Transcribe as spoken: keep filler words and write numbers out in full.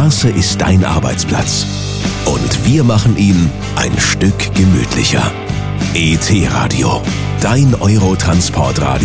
Straße ist dein Arbeitsplatz. Und wir machen ihn ein Stück gemütlicher. E T-Radio, dein Eurotransportradio.